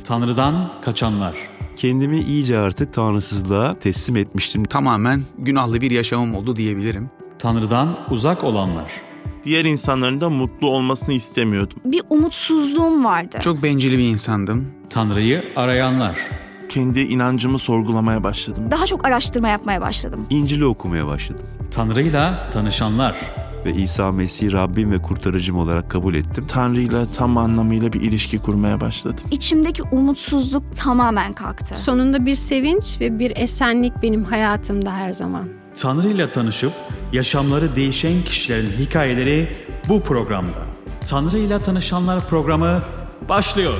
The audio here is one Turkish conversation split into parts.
Tanrı'dan kaçanlar. Kendimi iyice artık tanrısızlığa teslim etmiştim. Tamamen günahlı bir yaşamım oldu diyebilirim. Tanrı'dan uzak olanlar. Diğer insanların da mutlu olmasını istemiyordum. Bir umutsuzluğum vardı. Çok bencil bir insandım. Tanrı'yı arayanlar. Kendi inancımı sorgulamaya başladım. Daha çok araştırma yapmaya başladım. İncil'i okumaya başladım. Tanrı'yla tanışanlar. Ve İsa Mesih'i Rabbim ve kurtarıcım olarak kabul ettim. Tanrı'yla tam anlamıyla bir ilişki kurmaya başladım. İçimdeki umutsuzluk tamamen kalktı. Sonunda bir sevinç ve bir esenlik benim hayatımda her zaman. Tanrı'yla tanışıp yaşamları değişen kişilerin hikayeleri bu programda. Tanrı'yla tanışanlar programı başlıyor.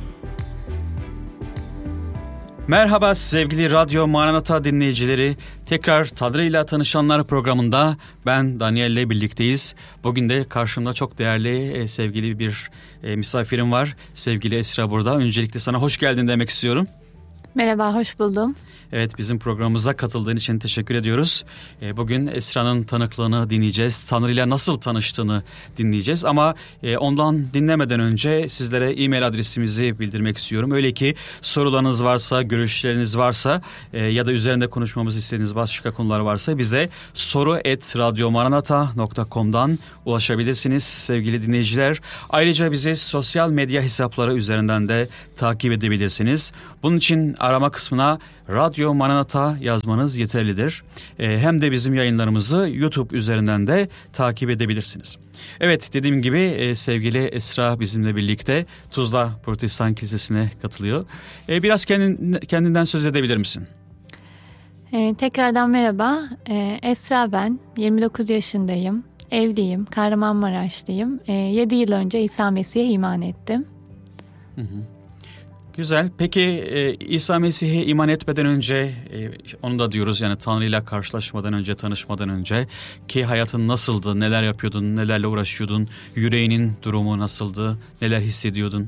Merhaba sevgili Radyo Maranata dinleyicileri. Tekrar Tanrı'yla Tanışanlar programında ben Daniel'le birlikteyiz. Bugün de karşımda çok değerli, sevgili bir misafirim var. Sevgili Esra burada. Öncelikle sana hoş geldin demek istiyorum. Merhaba, hoş buldum. Evet, bizim programımıza katıldığın için teşekkür ediyoruz. Bugün Esra'nın tanıklığını dinleyeceğiz. Tanrı'yla nasıl tanıştığını dinleyeceğiz. Ama ondan dinlemeden önce sizlere e-mail adresimizi bildirmek istiyorum. Öyle ki sorularınız varsa, görüşleriniz varsa ya da üzerinde konuşmamızı istediğiniz başka konular varsa bize soru@radyomaranata.com'dan ulaşabilirsiniz sevgili dinleyiciler. Ayrıca bizi sosyal medya hesapları üzerinden de takip edebilirsiniz. Bunun için arama kısmına Radyo Maranata yazmanız yeterlidir. Hem de bizim yayınlarımızı YouTube üzerinden de takip edebilirsiniz. Evet, dediğim gibi sevgili Esra bizimle birlikte Tuzla Protestan Kilisesi'ne katılıyor. Biraz kendinden söz edebilir misin? Tekrardan merhaba. Esra ben. 29 yaşındayım. Evliyim. Kahramanmaraşlıyım. 7 yıl önce İsa Mesih'e iman ettim. Hı hı. Güzel. Peki İsa Mesih'e iman etmeden önce, onu da diyoruz yani Tanrı'yla karşılaşmadan önce, tanışmadan önce ki hayatın nasıldı, neler yapıyordun, nelerle uğraşıyordun, yüreğinin durumu nasıldı, neler hissediyordun?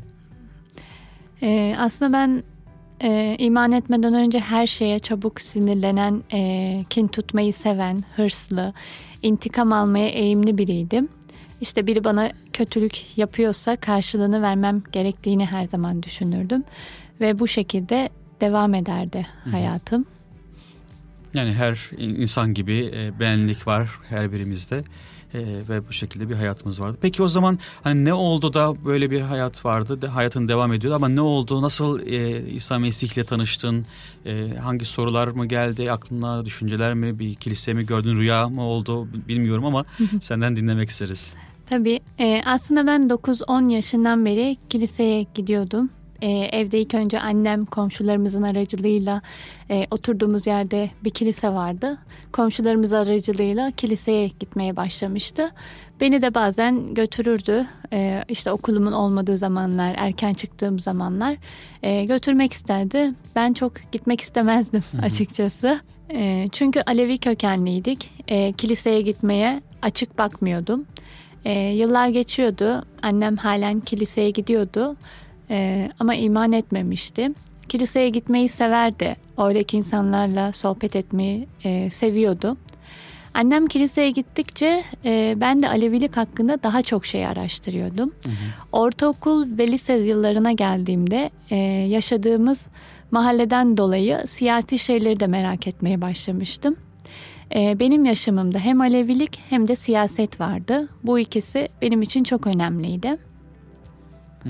Aslında ben iman etmeden önce her şeye çabuk sinirlenen, kin tutmayı seven, hırslı, intikam almaya eğimli biriydim. İşte biri bana kötülük yapıyorsa karşılığını vermem gerektiğini her zaman düşünürdüm. Ve bu şekilde devam ederdi hayatım. Yani her insan gibi benlik var her birimizde ve bu şekilde bir hayatımız vardı. Peki o zaman hani ne oldu da böyle bir hayat vardı, hayatın devam ediyordu ama ne oldu, nasıl İsa Mesih'le tanıştın, hangi sorular mı geldi aklına, düşünceler mi, bir kilise mi gördün, rüya mı oldu bilmiyorum ama senden dinlemek isteriz. Tabii aslında ben 9-10 yaşından beri kiliseye gidiyordum. Evde ilk önce annem komşularımızın aracılığıyla oturduğumuz yerde bir kilise vardı. Komşularımız aracılığıyla kiliseye gitmeye başlamıştı. Beni de bazen götürürdü. İşte okulumun olmadığı zamanlar, erken çıktığım zamanlar götürmek isterdi. Ben çok gitmek istemezdim açıkçası. Çünkü Alevi kökenliydik. Kiliseye gitmeye açık bakmıyordum. Yıllar geçiyordu. Annem halen kiliseye gidiyordu. Ama iman etmemişti. Kiliseye gitmeyi severdi. Oradaki insanlarla sohbet etmeyi seviyordu. Annem kiliseye gittikçe ben de Alevilik hakkında daha çok şey araştırıyordum. Hı hı. Ortaokul ve lise yıllarına geldiğimde yaşadığımız mahalleden dolayı siyasi şeyleri de merak etmeye başlamıştım. Benim yaşamımda hem Alevilik hem de siyaset vardı. Bu ikisi benim için çok önemliydi. Hı hı.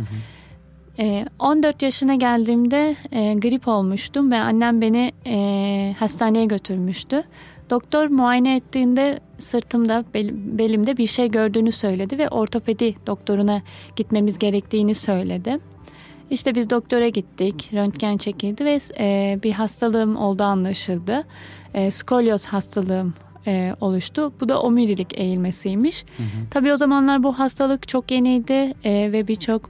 14 yaşına geldiğimde grip olmuştum ve annem beni hastaneye götürmüştü. Doktor muayene ettiğinde sırtımda, belimde bir şey gördüğünü söyledi ve ortopedi doktoruna gitmemiz gerektiğini söyledi. İşte biz doktora gittik, röntgen çekildi ve bir hastalığım olduğu anlaşıldı. Skolyoz hastalığım oluştu. Bu da omurilik eğilmesiymiş. Hı hı. Tabii o zamanlar bu hastalık çok yeniydi ve birçok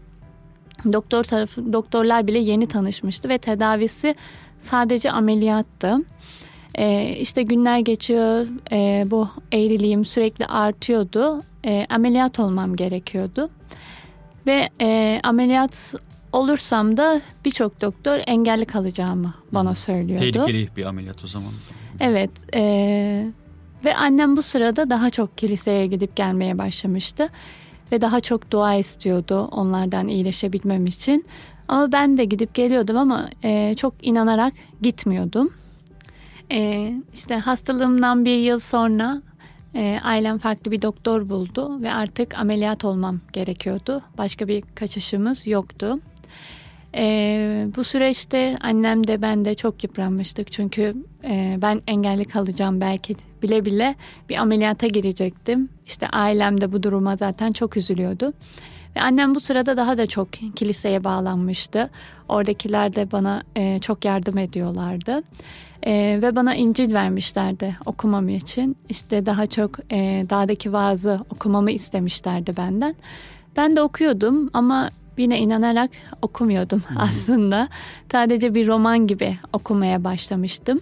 doktorlar bile yeni tanışmıştı ve tedavisi sadece ameliyattı. İşte günler geçiyor, bu eğriliğim sürekli artıyordu. Ameliyat olmam gerekiyordu ve ameliyat olursam da birçok doktor engelli kalacağımı bana söylüyordu. Tehlikeli bir ameliyat o zaman. Evet. Ve annem bu sırada daha çok kiliseye gidip gelmeye başlamıştı. ve daha çok dua istiyordu onlardan iyileşebilmem için. Ama ben de gidip geliyordum ama çok inanarak gitmiyordum. İşte hastalığımdan bir yıl sonra ailem farklı bir doktor buldu ve artık ameliyat olmam gerekiyordu. Başka bir kaçışımız yoktu. Bu süreçte annem de ben de çok yıpranmıştık. Çünkü ben engelli kalacağım belki bile bile bir ameliyata girecektim. İşte ailem de bu duruma zaten çok üzülüyordu. Ve annem bu sırada daha da çok kiliseye bağlanmıştı. Oradakiler de bana çok yardım ediyorlardı. Ve bana İncil vermişlerdi okumam için. İşte daha çok dağdaki vaazı okumamı istemişlerdi benden. Ben de okuyordum ama yine inanarak okumuyordum aslında. Sadece bir roman gibi okumaya başlamıştım.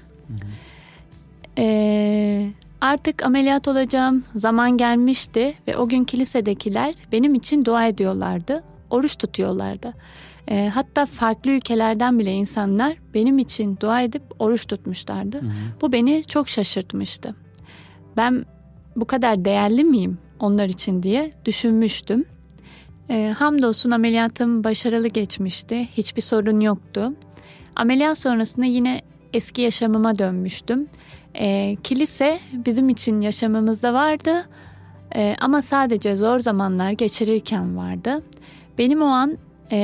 Artık ameliyat olacağım zaman gelmişti ve o gün kilisedekiler benim için dua ediyorlardı, oruç tutuyorlardı. Hatta farklı ülkelerden bile insanlar benim için dua edip oruç tutmuşlardı. Bu beni çok şaşırtmıştı. Ben bu kadar değerli miyim onlar için diye düşünmüştüm. Hamdolsun ameliyatım başarılı geçmişti. Hiçbir sorun yoktu. Ameliyat sonrasında yine eski yaşamıma dönmüştüm. Kilise bizim için yaşamımızda vardı. Ama sadece zor zamanlar geçirirken vardı. Benim o an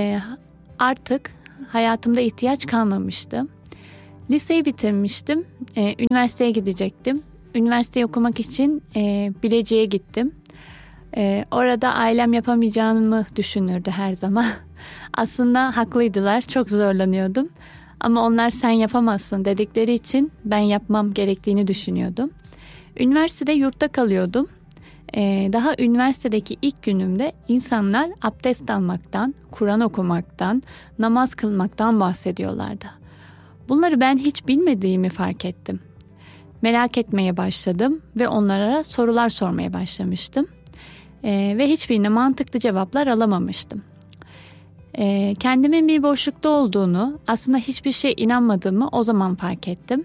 artık hayatımda ihtiyaç kalmamıştı. Liseyi bitirmiştim. Üniversiteye gidecektim. Üniversiteyi okumak için Bilecik'e gittim. Orada ailem yapamayacağımı düşünürdü her zaman. Aslında haklıydılar, çok zorlanıyordum. Ama onlar sen yapamazsın dedikleri için ben yapmam gerektiğini düşünüyordum. Üniversitede yurtta kalıyordum. Daha üniversitedeki ilk günümde insanlar abdest almaktan, Kur'an okumaktan, namaz kılmaktan bahsediyorlardı. Bunları ben hiç bilmediğimi fark ettim. Merak etmeye başladım ve onlara sorular sormaya başlamıştım. Ve hiçbirine mantıklı cevaplar alamamıştım. Kendimin bir boşlukta olduğunu, aslında hiçbir şeye inanmadığımı o zaman fark ettim.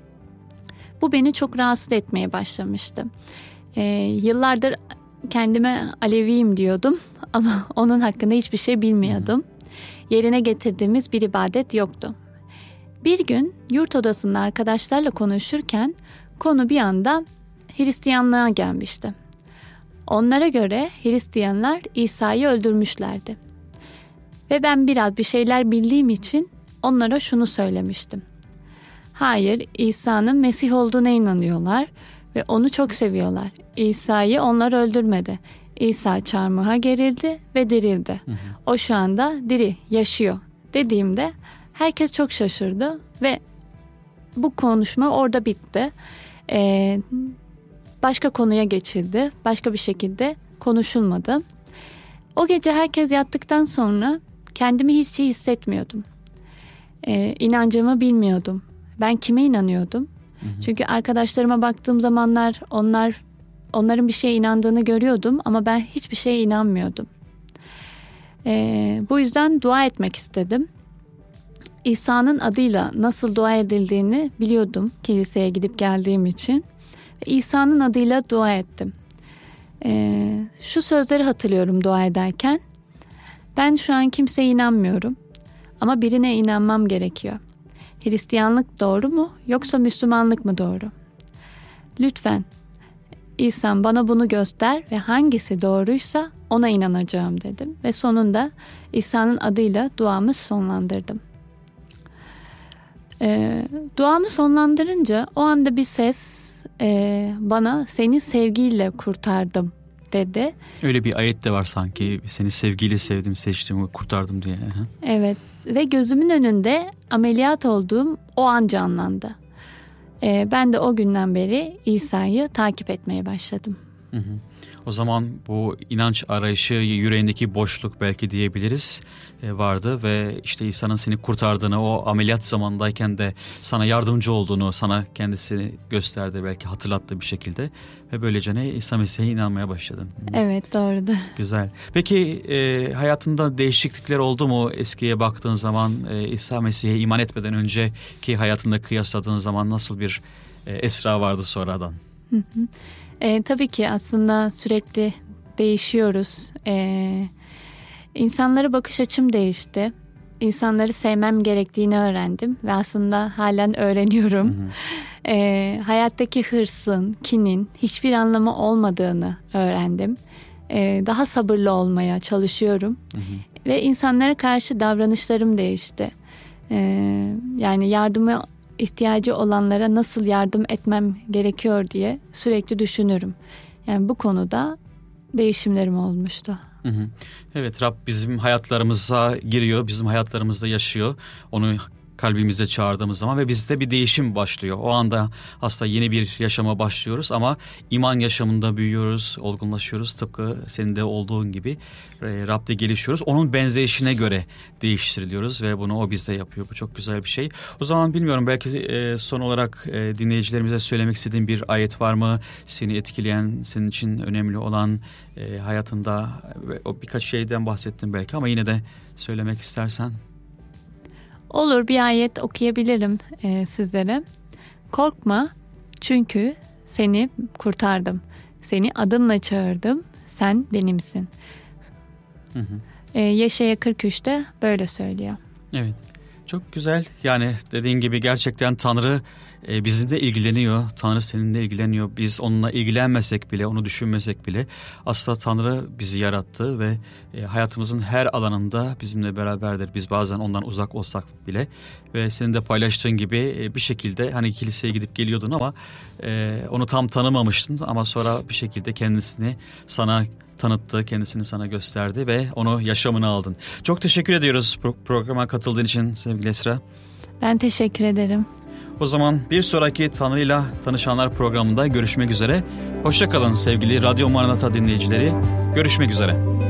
Bu beni çok rahatsız etmeye başlamıştı. Yıllardır kendime Aleviyim diyordum ama onun hakkında hiçbir şey bilmiyordum. Yerine getirdiğimiz bir ibadet yoktu. Bir gün yurt odasında arkadaşlarla konuşurken konu bir anda Hristiyanlığa gelmişti. Onlara göre Hristiyanlar İsa'yı öldürmüşlerdi. Ve ben biraz bir şeyler bildiğim için onlara şunu söylemiştim. Hayır, İsa'nın Mesih olduğuna inanıyorlar ve onu çok seviyorlar. İsa'yı onlar öldürmedi. İsa çarmıha gerildi ve dirildi. O şu anda diri, yaşıyor dediğimde herkes çok şaşırdı ve bu konuşma orada bitti. Başka konuya geçildi. Başka bir şekilde konuşulmadı. O gece herkes yattıktan sonra kendimi hiç iyi hissetmiyordum. İnancımı bilmiyordum. Ben kime inanıyordum? Çünkü arkadaşlarıma baktığım zamanlar onların bir şeye inandığını görüyordum ama ben hiçbir şeye inanmıyordum. Bu yüzden dua etmek istedim. İsa'nın adıyla nasıl dua edildiğini biliyordum kiliseye gidip geldiğim için. İsa'nın adıyla dua ettim. Şu sözleri hatırlıyorum dua ederken. Ben şu an kimseye inanmıyorum ama birine inanmam gerekiyor. Hristiyanlık doğru mu yoksa Müslümanlık mı doğru? Lütfen İsa'm bana bunu göster ve hangisi doğruysa ona inanacağım dedim. Ve sonunda İsa'nın adıyla duamı sonlandırdım. Duamı sonlandırınca o anda bir ses bana seni sevgiyle kurtardım dedi. Öyle bir ayet de var sanki, seni sevgiyle sevdim, seçtim, kurtardım diye. Evet ve gözümün önünde ameliyat olduğum o an canlandı. Ben de o günden beri İsa'yı takip etmeye başladım. O zaman bu inanç arayışı, yüreğindeki boşluk belki diyebiliriz vardı ve işte İsa'nın seni kurtardığını, o ameliyat zamanındayken de sana yardımcı olduğunu sana kendisini gösterdi, belki hatırlattı bir şekilde ve böylece ne İsa Mesih'e inanmaya başladın. Evet, doğrudur. Güzel. Peki hayatında değişiklikler oldu mu eskiye baktığın zaman, İsa Mesih'e iman etmeden önceki hayatında kıyasladığın zaman nasıl bir Esra vardı sonradan? Tabii ki aslında sürekli değişiyoruz. İnsanlara bakış açım değişti. İnsanları sevmem gerektiğini öğrendim ve aslında halen öğreniyorum. Hayattaki hırsın, kinin hiçbir anlamı olmadığını öğrendim. Daha sabırlı olmaya çalışıyorum. Ve insanlara karşı davranışlarım değişti. Yani yardıma ihtiyacı olanlara nasıl yardım etmem gerekiyor diye sürekli düşünürüm. Yani bu konuda değişimlerim olmuştu. Evet, Rab bizim hayatlarımıza giriyor, bizim hayatlarımızda yaşıyor. Onu kalbimize çağırdığımız zaman ve bizde bir değişim başlıyor. O anda aslında yeni bir yaşama başlıyoruz ama iman yaşamında büyüyoruz, olgunlaşıyoruz. Tıpkı senin de olduğun gibi Rab'de gelişiyoruz. Onun benzeyişine göre değiştiriliyoruz ve bunu o bizde yapıyor. Bu çok güzel bir şey. O zaman bilmiyorum, belki son olarak dinleyicilerimize söylemek istediğin bir ayet var mı? Seni etkileyen, senin için önemli olan hayatında o birkaç şeyden bahsettin belki ama yine de söylemek istersen. Olur, bir ayet okuyabilirim sizlere. Korkma çünkü seni kurtardım. Seni adınla çağırdım. Sen benimsin. Yeşaya 43'te böyle söylüyor. Evet. Çok güzel. Yani dediğin gibi gerçekten Tanrı bizimle ilgileniyor. Tanrı seninle ilgileniyor. Biz onunla ilgilenmesek bile, onu düşünmesek bile aslında Tanrı bizi yarattı ve hayatımızın her alanında bizimle beraberdir. Biz bazen ondan uzak olsak bile ve senin de paylaştığın gibi bir şekilde hani kiliseye gidip geliyordun ama onu tam tanımamıştın ama sonra bir şekilde kendisini sana tanıttı, kendisini sana gösterdi ve onu yaşamına aldın. Çok teşekkür ediyoruz programa katıldığın için sevgili Esra. Ben teşekkür ederim. O zaman bir sonraki Tanrı'yla Tanışanlar programında görüşmek üzere. Hoşça kalın sevgili Radyo Maranata dinleyicileri. Görüşmek üzere.